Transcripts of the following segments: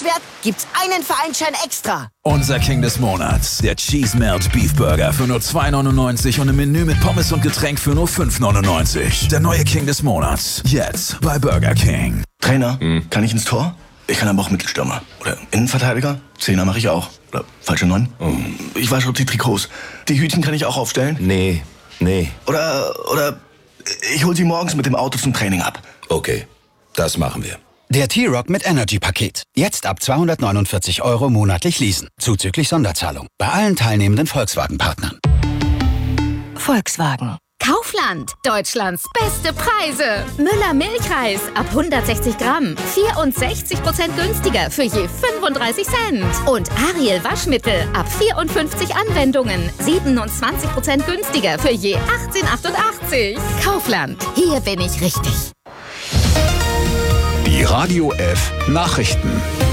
Einkaufswert gibt's einen Vereinsschein extra. Unser King des Monats, der Cheese Melt Beef Burger für nur 2,99 und ein Menü mit Pommes und Getränk für nur 5,99. Der neue King des Monats, jetzt bei Burger King. Trainer, kann ich ins Tor? Ich kann aber auch Mittelstürmer. Oder Innenverteidiger? Zehner mache ich auch. Oder falsche 9? Ich wasche auch die Trikots. Die Hütchen kann ich auch aufstellen? Nee. Oder ich hol sie morgens mit dem Auto zum Training ab. Okay, das machen wir. Der T-Rock mit Energy-Paket. Jetzt ab 249 € monatlich leasen. Zuzüglich Sonderzahlung. Bei allen teilnehmenden Volkswagen-Partnern. Volkswagen. Kaufland. Deutschlands beste Preise. Müller Milchreis ab 160 Gramm. 64% günstiger für je 35 Cent. Und Ariel Waschmittel ab 54 Anwendungen. 27% günstiger für je 18,88. Kaufland. Hier bin ich richtig. Die Radio F Nachrichten.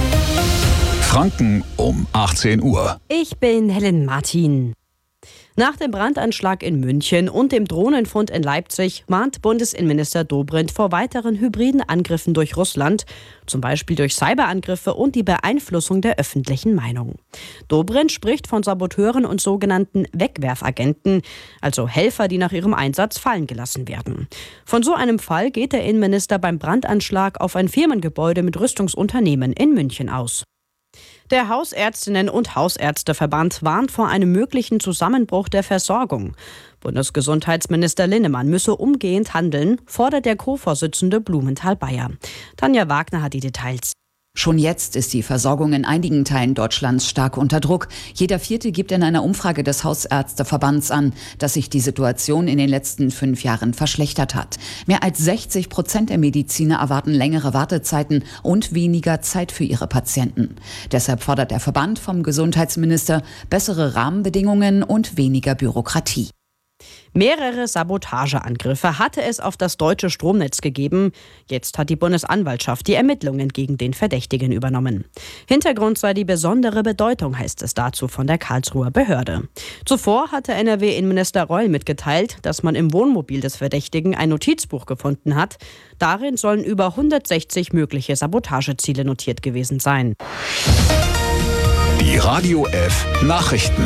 Franken um 18 Uhr. Ich bin Helen Martin. Nach dem Brandanschlag in München und dem Drohnenfund in Leipzig warnt Bundesinnenminister Dobrindt vor weiteren hybriden Angriffen durch Russland, zum Beispiel durch Cyberangriffe und die Beeinflussung der öffentlichen Meinung. Dobrindt spricht von Saboteuren und sogenannten Wegwerfagenten, also Helfer, die nach ihrem Einsatz fallen gelassen werden. Von so einem Fall geht der Innenminister beim Brandanschlag auf ein Firmengebäude mit Rüstungsunternehmen in München aus. Der Hausärztinnen- und Hausärzteverband warnt vor einem möglichen Zusammenbruch der Versorgung. Bundesgesundheitsminister Linnemann müsse umgehend handeln, fordert der Co-Vorsitzende Blumenthal-Bayer. Tanja Wagner hat die Details. Schon jetzt ist die Versorgung in einigen Teilen Deutschlands stark unter Druck. Jeder Vierte gibt in einer Umfrage des Hausärzteverbands an, dass sich die Situation in den letzten 5 Jahren verschlechtert hat. Mehr als 60% der Mediziner erwarten längere Wartezeiten und weniger Zeit für ihre Patienten. Deshalb fordert der Verband vom Gesundheitsminister bessere Rahmenbedingungen und weniger Bürokratie. Mehrere Sabotageangriffe hatte es auf das deutsche Stromnetz gegeben. Jetzt hat die Bundesanwaltschaft die Ermittlungen gegen den Verdächtigen übernommen. Hintergrund sei die besondere Bedeutung, heißt es dazu von der Karlsruher Behörde. Zuvor hatte NRW-Innenminister Reul mitgeteilt, dass man im Wohnmobil des Verdächtigen ein Notizbuch gefunden hat. Darin sollen über 160 mögliche Sabotageziele notiert gewesen sein. Die Radio F Nachrichten.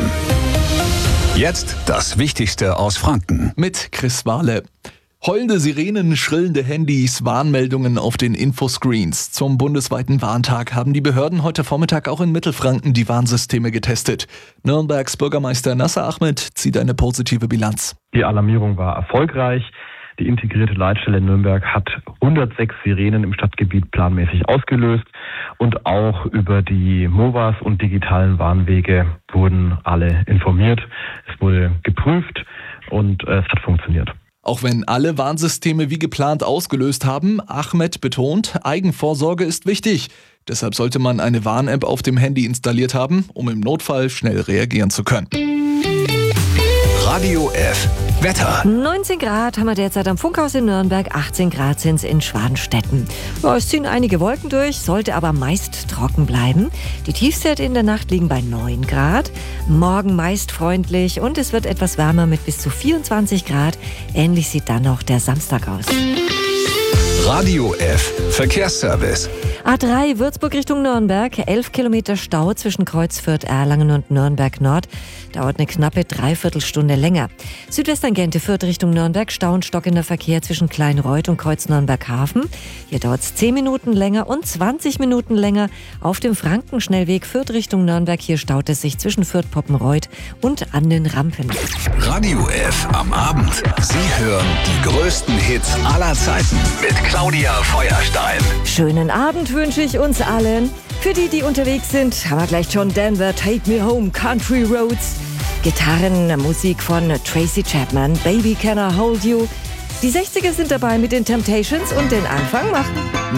Jetzt das Wichtigste aus Franken. Mit Chris Wahle. Heulende Sirenen, schrillende Handys, Warnmeldungen auf den Infoscreens. Zum bundesweiten Warntag haben die Behörden heute Vormittag auch in Mittelfranken die Warnsysteme getestet. Nürnbergs Bürgermeister Nasser Ahmed zieht eine positive Bilanz. Die Alarmierung war erfolgreich. Die integrierte Leitstelle in Nürnberg hat 106 Sirenen im Stadtgebiet planmäßig ausgelöst und auch über die MOVAs und digitalen Warnwege wurden alle informiert. Es wurde geprüft und es hat funktioniert. Auch wenn alle Warnsysteme wie geplant ausgelöst haben, Ahmed betont, Eigenvorsorge ist wichtig. Deshalb sollte man eine Warn-App auf dem Handy installiert haben, um im Notfall schnell reagieren zu können. Radio F Wetter. 19 Grad haben wir derzeit am Funkhaus in Nürnberg, 18 Grad sind es in Schwadenstetten. Ja, es ziehen einige Wolken durch, sollte aber meist trocken bleiben. Die Tiefstwerte in der Nacht liegen bei 9 Grad. Morgen meist freundlich und es wird etwas wärmer mit bis zu 24 Grad. Ähnlich sieht dann auch der Samstag aus. Radio F Verkehrsservice. A3 Würzburg Richtung Nürnberg, 11 Kilometer Stau zwischen Kreuzfürth, Erlangen und Nürnberg Nord. Dauert eine knappe Dreiviertelstunde länger. Südwesttangente Fürth Richtung Nürnberg, Stau und stockender Verkehr zwischen Kleinreuth und Kreuz Nürnberg-Hafen. Hier dauert es 10 Minuten länger und 20 Minuten länger. Auf dem Frankenschnellweg Fürth Richtung Nürnberg, hier staut es sich zwischen Fürth-Poppenreuth und an den Rampen. Radio F am Abend. Sie hören die größten Hits aller Zeiten mit Claudia Feuerstein. Schönen Abend wünsche ich uns allen. Für die, die unterwegs sind, haben wir gleich John Denver, Take Me Home, Country Roads. Gitarrenmusik von Tracy Chapman, Baby Can I Hold You. Die 60er sind dabei mit den Temptations und den Anfang machen